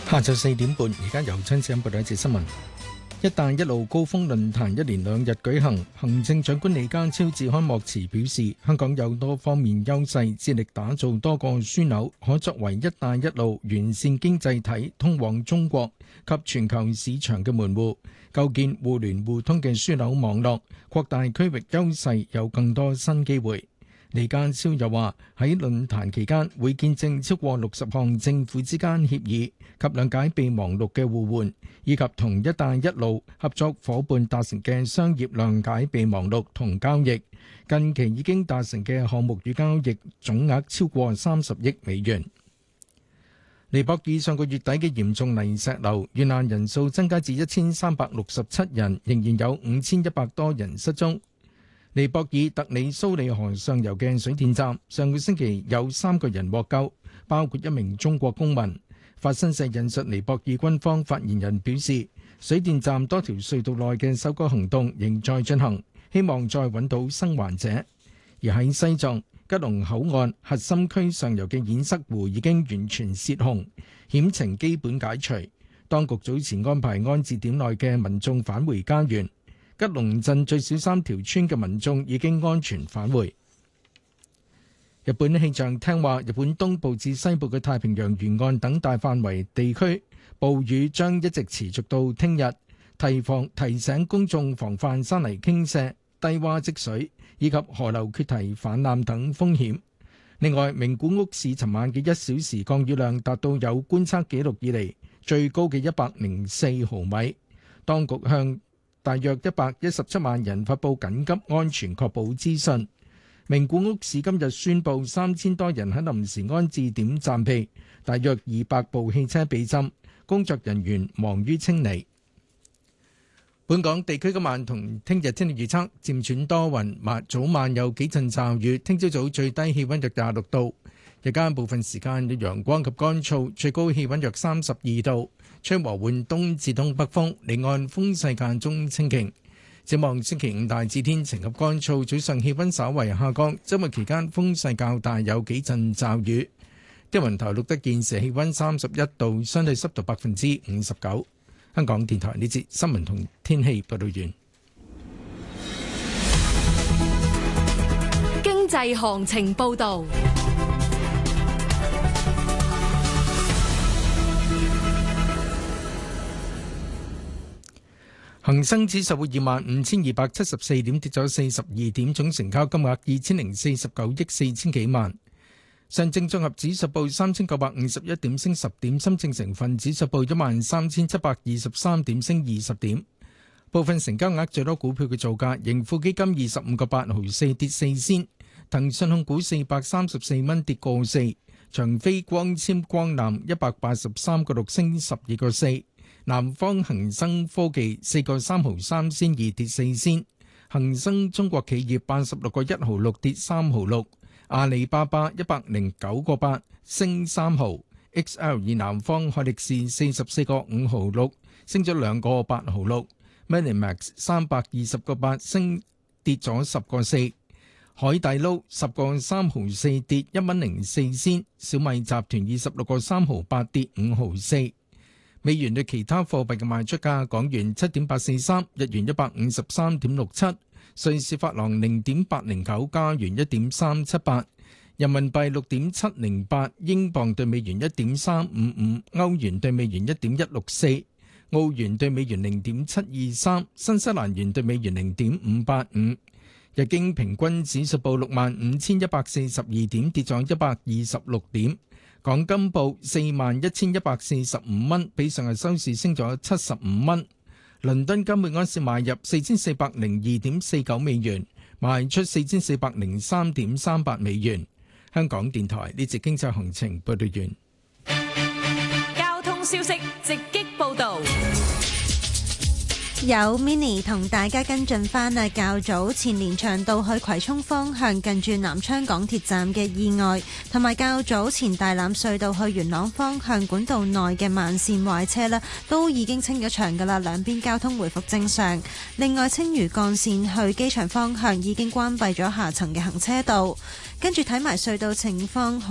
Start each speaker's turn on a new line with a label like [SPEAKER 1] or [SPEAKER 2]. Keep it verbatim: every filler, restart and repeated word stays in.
[SPEAKER 1] 下晝四點半，而家由親子報道一節新聞。一帶一路高峰論壇一連兩日舉行，行政長官李家超致開幕詞表示，香港有多方面優勢，致力打造多個樞紐，可作為一帶一路完善經濟體通往中國及全球市場嘅門戶，構建互聯互通嘅樞紐網絡，擴大區域優勢，有更多新機會。李家超又話喺論壇期間會見證超過六十項政府之間協議及諒解備忘錄嘅互換，以及同一帶一路合作夥伴達成嘅商業諒解備忘錄同交易。近期已經達成嘅項目與交易總額超過三十億美元。尼泊爾上個月底嘅嚴重泥石流遇難人數增加至一千三百六十七人，仍然有五千一百多人失蹤。尼泊爾特里蘇里河上游嘅水電站上個星期有三個人獲救，包括一名中國公民。法新社引述尼泊爾軍方發言人表示，水電站多條隧道內嘅搜救行動仍在進行，希望再揾到生還者。而喺西藏吉隆口岸核心區上游嘅堰塞湖已經完全泄洪，險情基本解除。當局早前安排安置點內嘅民眾返回家園。吉隆鎮最少三條村嘅民眾已經安全返回。日本氣象廳話，日本東部至西部嘅太平洋沿岸等大範圍地區暴雨將一直持續到聽日，提防提醒公眾防範山泥傾瀉、低洼積水以及河流決堤氾濫等風險。另外，名古屋市尋晚嘅一小時降雨量達到有觀測記錄以嚟最高嘅一百零四毫米。當局向大約一百一十七萬人發佈緊急安全確保資訊。名古屋市今日宣布三千多人喺臨時安置點暫避，大約二百部汽車被浸，工作人員忙於清理。本港地區今晚同聽日天氣預測漸轉多雲，早晚有幾陣驟雨，聽朝早最低氣溫約廿六度，日間部分時間有陽光及乾燥，最高氣溫約三十二度。吹和緩東至東北風，離岸風勢間中清勁。展望星期五大致天晴及乾燥，早上氣溫稍為下降。週末期間風勢較大，有幾陣驟雨。天文台錄得現時氣溫三十一度，相對濕度百分之五十九。香港電台呢節新聞同天氣報道完。
[SPEAKER 2] 經濟行情報道。
[SPEAKER 1] 恒生指數二萬五千二百七十四點，跌咗四十二點，總成交金額二千零四十九億四千幾萬。上證綜合指數報三千九百五十一點，升十點。深證成分指數報一萬三千七百二十三點，升二十點。部分成交額最多股票嘅造價：盈富基金二十五個八毫四，跌四仙；騰訊控股四百三十四蚊，跌個四；長飛光纖光纜一百八十三個六，升十二個四。南方恒生科技四個三毫三仙二，跌四仙。恒生中國企業八十六個一毫六，跌三毫六。阿里巴巴一百零九個八，升三毫。X L 以南方海力士四十四個五毫六，升咗兩個八毫六。Medimax 三百二十個八，升跌咗十個四。海底撈十個三毫四，跌一蚊零四仙。小米集團二十六個三毫八，跌五毫四。美元對其他貨幣嘅賣出價：港元七點八四三，日元一百五十三點六七，瑞士法郎零點八零九，加元一點三七八，人民幣六點七零八，英鎊對美元一點三五五，歐元對美元一點一六四，澳元對美元零點七二三，新西蘭元對美元零點五八五。日經平均指數報六萬五千一百四十二點，跌咗一百二十六點。港金報四萬一千一百四十五蚊，比上日收市升咗七十五蚊。倫敦金每盎司買入四千四百零二點四九美元，賣出四千四百零三點三八美元。香港電台呢節經濟行情報道完。
[SPEAKER 2] 交通消息直擊報道。
[SPEAKER 3] 有 Mini 同大家跟進返啊，較早前連翔道去葵涌方向近住南昌港鐵站嘅意外，同埋較早前大欖隧道去元朗方向管道內嘅慢線壞車咧，都已經清咗場㗎啦，兩邊交通回復正常。另外，青嶼幹線去機場方向已經關閉咗下層嘅行車道。跟住睇埋隧道情況。